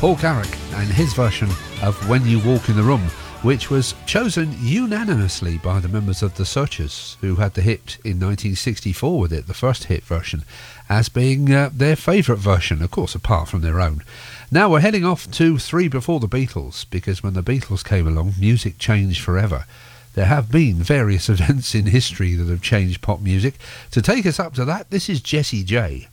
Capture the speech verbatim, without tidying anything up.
Paul Carrack and his version of When You Walk in the Room, which was chosen unanimously by the members of The Searchers, who had the hit in nineteen sixty-four with it, the first hit version, as being uh, their favourite version, of course, apart from their own. Now we're heading off to Three Before the Beatles, because when the Beatles came along, music changed forever. There have been various events in history that have changed pop music. To take us up to that, this is Jessie J